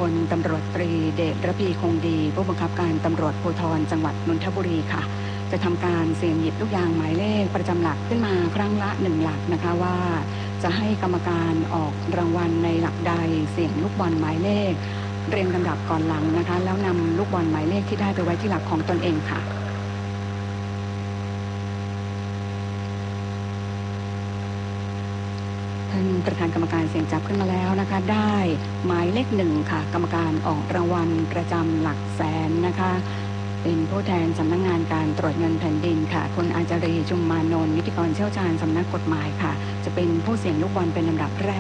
ลตำรวจตรีเดชระพีคงดีผู้บังคับการตำรวจภูธรจังหวัดนนทบุรีค่ะจะทำการเสี่ยงหยิบลูกยางหมายเลขประจำหลักขึ้นมาครั้งละ1หลักนะคะว่าจะให้กรรมการออกรางวัลในหลักใดเสี่ยงลูกบอลหมายเลขเรียงลำดับก่อนหลังนะคะแล้วนำลูกบอลหมายเลขที่ได้ไปไว้ที่หลักของตนเองค่ะท่านประธานกรรมการเสี่ยงจับขึ้นมาแล้วนะคะได้หมายเลข1ค่ะกรรมการออกรางวัลประจำหลักแสนนะคะเป็นผู้แทนสำนักงานการตรวจเงินแผ่นดินค่ะคุณอาจารีจุมมานนท์นิติกรเชี่ยวชาญสำนักกฎหมายค่ะจะเป็นผู้เสี่ยงลูกบอลเป็นลำดับแรก